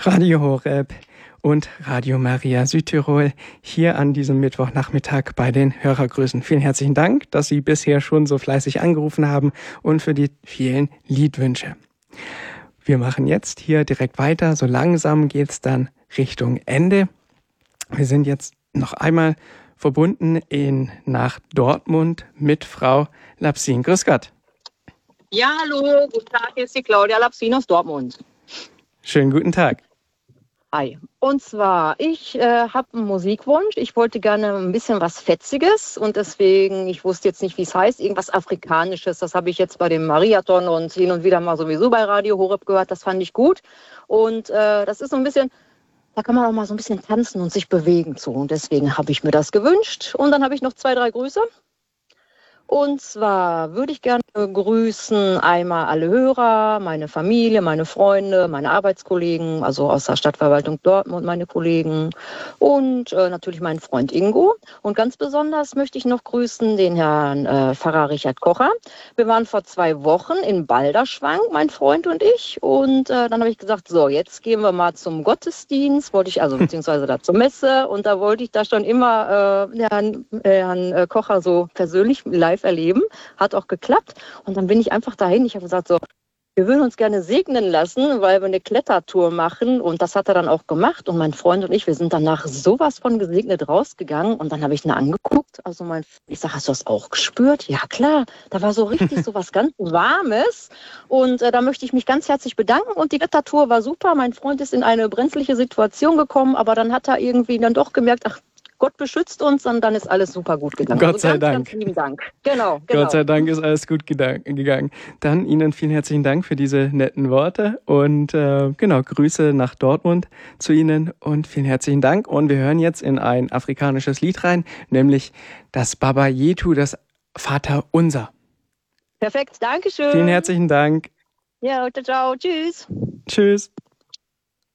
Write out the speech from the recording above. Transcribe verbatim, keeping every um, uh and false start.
Radio Horeb und Radio Maria Südtirol hier an diesem Mittwochnachmittag bei den Hörergrüßen. Vielen herzlichen Dank, dass Sie bisher schon so fleißig angerufen haben und für die vielen Liedwünsche. Wir machen jetzt hier direkt weiter. So langsam geht's dann Richtung Ende. Wir sind jetzt noch einmal verbunden in, nach Dortmund mit Frau Lapsin. Grüß Gott. Ja, hallo, guten Tag, hier ist die Claudia Lapsin aus Dortmund. Schönen guten Tag. Hi. Und zwar, ich äh, habe einen Musikwunsch. Ich wollte gerne ein bisschen was Fetziges und deswegen, ich wusste jetzt nicht, wie es heißt, irgendwas Afrikanisches. Das habe ich jetzt bei dem Mariathon und hin und wieder mal sowieso bei Radio Horeb gehört. Das fand ich gut. Und äh, das ist so ein bisschen, da kann man auch mal so ein bisschen tanzen und sich bewegen zu. Und deswegen habe ich mir das gewünscht. Und dann habe ich noch zwei, drei Grüße. Und zwar würde ich gerne grüßen einmal alle Hörer, meine Familie, meine Freunde, meine Arbeitskollegen, also aus der Stadtverwaltung Dortmund, meine Kollegen und äh, natürlich meinen Freund Ingo. Und ganz besonders möchte ich noch grüßen den Herrn äh, Pfarrer Richard Kocher. Wir waren vor zwei Wochen in Balderschwang, mein Freund und ich. Und äh, dann habe ich gesagt, so, jetzt gehen wir mal zum Gottesdienst, wollte ich also beziehungsweise da zur Messe. Und da wollte ich da schon immer äh, Herrn, äh, Herrn Kocher so persönlich live erleben. Hat auch geklappt. Und dann bin ich einfach dahin. Ich habe gesagt, so, wir würden uns gerne segnen lassen, weil wir eine Klettertour machen. Und das hat er dann auch gemacht. Und mein Freund und ich, wir sind danach sowas von gesegnet rausgegangen. Und dann habe ich ihn angeguckt. Also mein, ich sage, hast du das auch gespürt? Ja, klar. Da war so richtig so was ganz Warmes. Und äh, da möchte ich mich ganz herzlich bedanken. Und die Klettertour war super. Mein Freund ist in eine brenzliche Situation gekommen. Aber dann hat er irgendwie dann doch gemerkt, ach, Gott beschützt uns und dann ist alles super gut gegangen. Gott sei also ganz, Dank. Ganz lieben Dank. Genau, genau. Gott sei Dank ist alles gut gegangen. Dann Ihnen vielen herzlichen Dank für diese netten Worte und äh, genau, Grüße nach Dortmund zu Ihnen und vielen herzlichen Dank. Und wir hören jetzt in ein afrikanisches Lied rein, nämlich das Baba Yetu, das Vater Unser. Perfekt, Dankeschön. Vielen herzlichen Dank. Ja, ciao, ciao, tschüss. Tschüss.